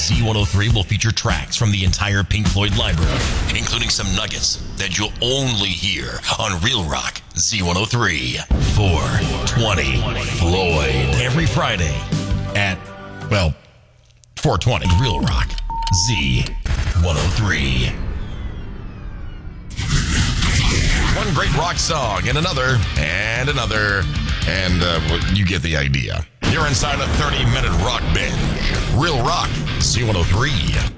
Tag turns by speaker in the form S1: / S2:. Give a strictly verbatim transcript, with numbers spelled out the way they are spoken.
S1: Z one oh three will feature tracks from the entire Pink Floyd library, including some nuggets that you'll only hear on Real Rock Z one oh three. four twenty Floyd. Every Friday at, well, four twenty Real Rock Z one oh three. One great rock song and another and another, and uh, you get the idea. You're inside a thirty-minute rock binge. Real Rock Z one oh three.